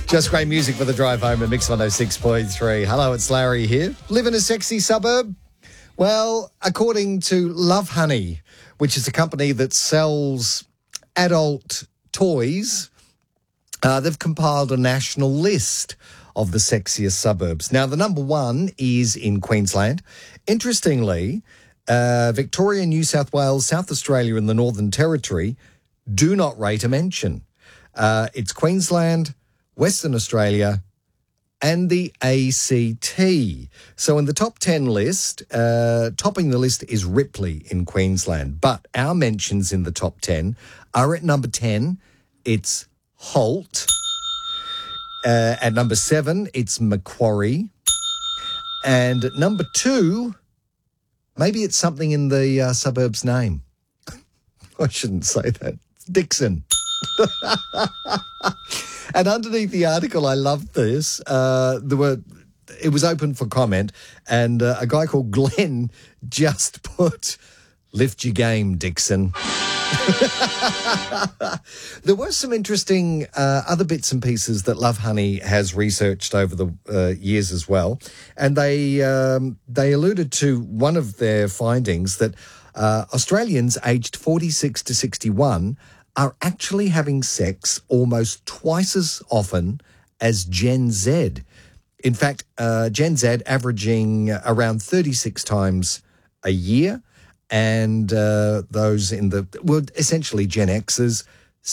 Just great music for the drive home at Mix 106.3. Hello, it's Larry here. Live in a sexy suburb? Well, according to Love Honey, which is a company that sells adult toys, they've compiled a national list of the sexiest suburbs. Now, the number one is in Queensland. Interestingly, Victoria, New South Wales, South Australia and the Northern Territory do not rate a mention. It's Queensland, Western Australia and the ACT. So in the top 10 list, topping the list is Ripley in Queensland. But our mentions in the top 10 are at number 10, it's Holt. At number 7, it's Macquarie. And at number 2, maybe it's something in the suburb's name. I shouldn't say that. Dixon. And underneath the article, I loved this. It was open for comment, and a guy called Glenn just put, "Lift your game, Dixon." There were some interesting other bits and pieces that Love Honey has researched over the years as well, and they alluded to one of their findings that Australians aged 46 to 61 are actually having sex almost twice as often as Gen Z. In fact, Gen Z averaging around 36 times a year, and those essentially Gen Xers,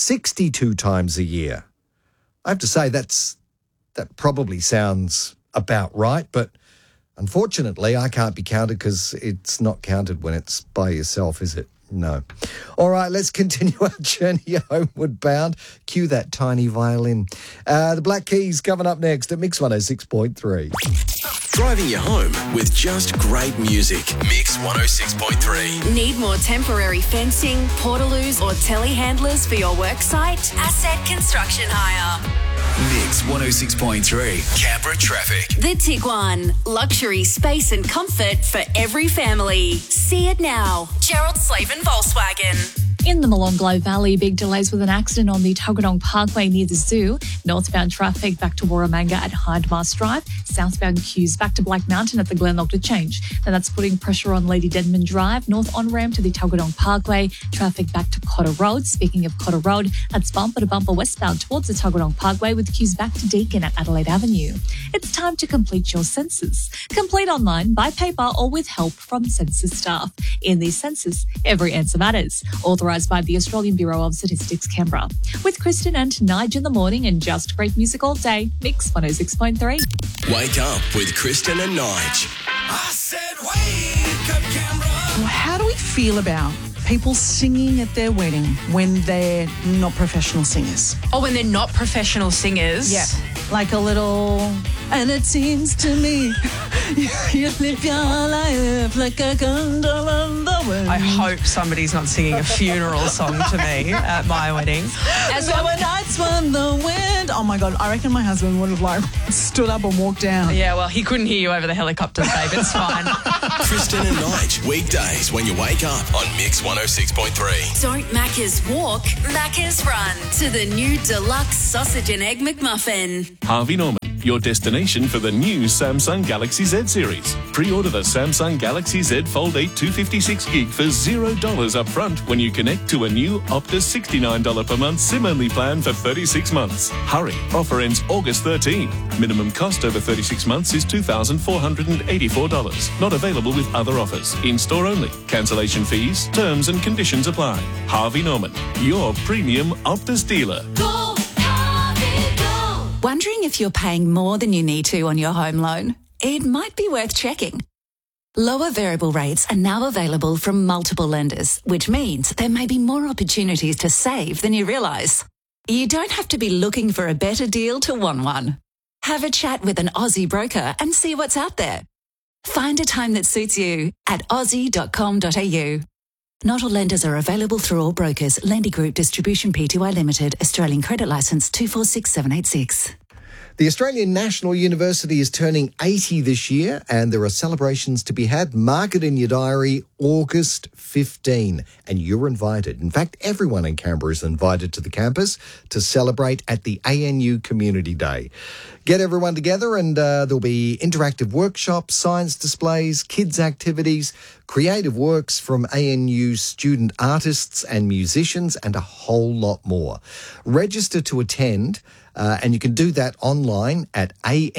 62 times a year. I have to say that probably sounds about right, but unfortunately I can't be counted because it's not counted when it's by yourself, is it? No. All right, let's continue our journey homeward bound. Cue that tiny violin. The Black Keys coming up next at Mix 106.3. Driving you home with just great music. Mix 106.3. Need more temporary fencing, portaloos or telehandlers for your work site? Asset Construction Hire. Mix 106.3. Canberra traffic. The Tiguan. Luxury, space and comfort for every family. See it now. Gerald Slavin Volkswagen. In the Molonglo Valley, big delays with an accident on the Tuggeranong Parkway near the zoo. Northbound traffic back to Warramanga at Hyde-Mast Drive. Southbound queues back to Black Mountain at the Glenlock Change. And that's putting pressure on Lady Denman Drive. North on-ramp to the Tuggeranong Parkway. Traffic back to Cotter Road. Speaking of Cotter Road, that's bumper to bumper westbound towards the Tuggeranong Parkway with queues back to Deakin at Adelaide Avenue. It's time to complete your census. Complete online, by paper or with help from census staff. In the census, every answer matters. Authorised by the Australian Bureau of Statistics, Canberra. With Kristen and Nige in the morning and just great music all day, Mix 106.3. Wake up with Kristen and Nige. I said wake up, Canberra. How do we feel about people singing at their wedding when they're not professional singers? Oh, when they're not professional singers? Yeah. Like a little, and it seems to me, you live your life like a candle on the wind. I hope somebody's not singing a funeral song to me at my wedding. As there were nights when the wind... Oh, my God, I reckon my husband would have, stood up and walked down. Yeah, well, he couldn't hear you over the helicopters, babe. It's fine. Kristen and Nige, weekdays when you wake up on Mix 106.3. Don't Macca's walk, Macca's run to the new deluxe sausage and egg McMuffin. Harvey Norman, your destination for the new Samsung Galaxy Z series. Pre-order the Samsung Galaxy Z Fold 8 256 gig for $0 up front when you connect to a new Optus $69 per month SIM-only plan for 36 months. Hurry, offer ends August 13. Minimum cost over 36 months is $2,484. Not available with other offers. In-store only. Cancellation fees, terms and conditions apply. Harvey Norman, your premium Optus dealer. Go, Harvey, go. Wondering if you're paying more than you need to on your home loan? It might be worth checking. Lower variable rates are now available from multiple lenders, which means there may be more opportunities to save than you realise. You don't have to be looking for a better deal to want one. Have a chat with an Aussie broker and see what's out there. Find a time that suits you at aussie.com.au. Not all lenders are available through all brokers. Lendy Group Distribution Pty Limited, Australian Credit Licence 246786. The Australian National University is turning 80 this year, and there are celebrations to be had. Mark it in your diary, August 15, and you're invited. In fact, everyone in Canberra is invited to the campus to celebrate at the ANU Community Day. Get everyone together and there'll be interactive workshops, science displays, kids' activities, creative works from ANU student artists and musicians, and a whole lot more. Register to attend, and you can do that online at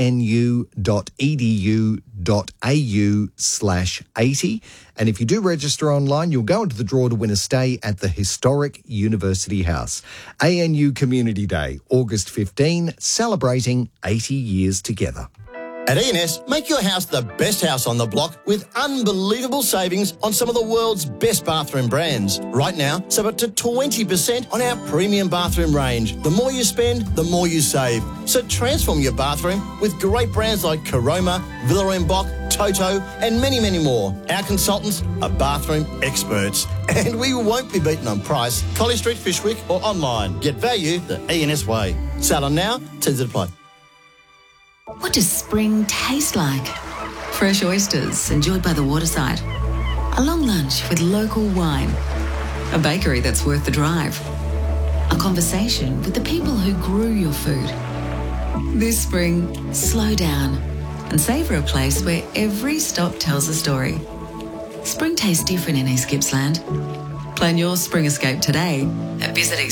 anu.edu.au/80. And if you do register online, you'll go into the draw to win a stay at the historic University House. ANU Community Day, August 15, celebrating 80 years together. At E&S, make your house the best house on the block with unbelievable savings on some of the world's best bathroom brands. Right now, save up to 20% on our premium bathroom range. The more you spend, the more you save. So transform your bathroom with great brands like Caroma, Villa & Boch, Toto, and many, many more. Our consultants are bathroom experts, and we won't be beaten on price. College Street, Fishwick, or online. Get value the E&S way. Sale on now, T's apply. What does spring taste like? Fresh oysters enjoyed by the waterside. A long lunch with local wine. A bakery that's worth the drive. A conversation with the people who grew your food. This spring, slow down and savour a place where every stop tells a story. Spring tastes different in East Gippsland. Plan your spring escape today at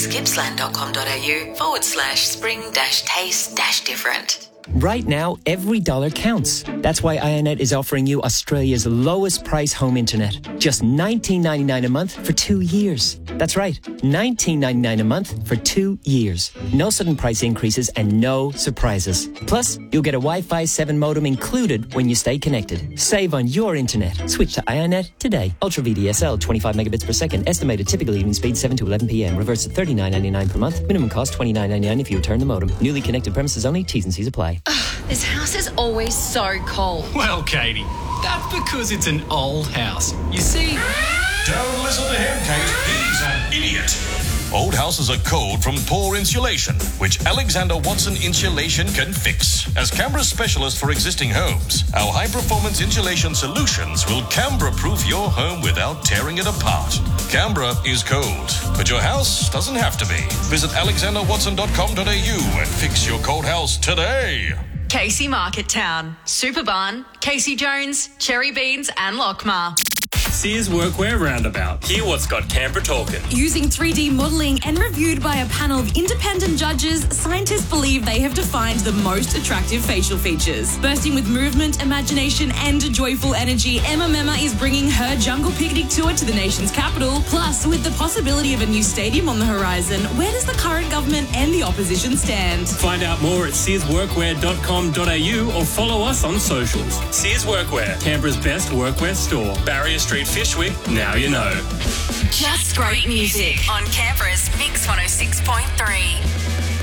visiteastgippsland.com.au/spring-taste-different. Right now, every dollar counts. That's why Ionet is offering you Australia's lowest price home internet. Just $19.99 a month for 2 years. That's right, $19.99 a month for 2 years. No sudden price increases and no surprises. Plus, you'll get a Wi-Fi 7 modem included when you stay connected. Save on your internet. Switch to Ionet today. Ultra VDSL, 25 megabits per second. Estimated typical evening speed 7 to 11 p.m. Reverse at $39.99 per month. Minimum cost $29.99 if you return the modem. Newly connected premises only. T's and C's apply. This house is always so cold. Well, Katie, that's because it's an old house. You see... Don't listen to him, Kate. He's an idiot. Old houses are cold from poor insulation, which Alexander Watson Insulation can fix. As Canberra's specialist for existing homes, our high-performance insulation solutions will Canberra-proof your home without tearing it apart. Canberra is cold, but your house doesn't have to be. Visit alexanderwatson.com.au and fix your cold house today. Casey Market Town, Superbarn, Casey Jones, Cherry Beans and Lockmar. Sears Workwear Roundabout. Hear what's got Canberra talking. Using 3D modelling and reviewed by a panel of independent judges, scientists believe they have defined the most attractive facial features. Bursting with movement, imagination and joyful energy, Emma Mema is bringing her Jungle Picnic tour to the nation's capital. Plus, with the possibility of a new stadium on the horizon, where does the current government and the opposition stand? Find out more at searsworkwear.com.au or follow us on socials. Sears Workwear, Canberra's best workwear store. Barrier Street, Fishwick, now you know. Just great music on Canberra's Mix 106.3.